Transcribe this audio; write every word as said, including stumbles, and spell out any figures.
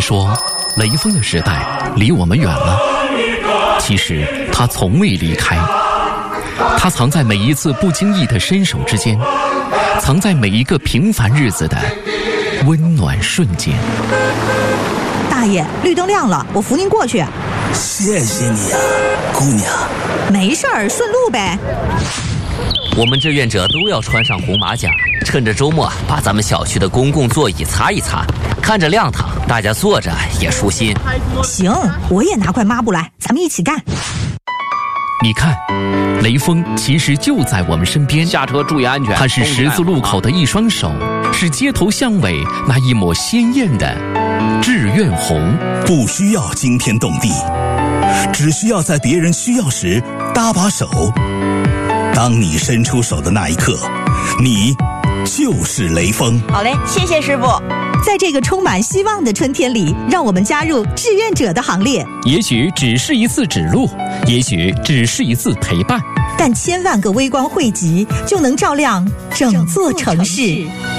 说，雷锋的时代离我们远了，其实他从未离开，他藏在每一次不经意的伸手之间，藏在每一个平凡日子的温暖瞬间。 大爷，绿灯亮了，我扶您过去。 谢谢你呀、啊，姑娘。 没事儿，顺路呗。 我们志愿者都要穿上红马甲，趁着周末把咱们小区的公共座椅擦一擦，看着亮堂，大家坐着也舒心。 行，我也拿块抹布来，咱们一起干。 你看，雷锋其实就在我们身边， 下车注意安全。 他是十字路口的一双手，是街头巷尾那一抹鲜艳的志愿红。 不需要惊天动地，只需要在别人需要时搭把手。当你伸出手的那一刻，你就是雷锋。 好嘞，谢谢师傅。 在这个充满希望的春天里，让我们加入志愿者的行列。 也许只是一次指路，也许只是一次陪伴， 但千万个微光汇集，就能照亮整座城市。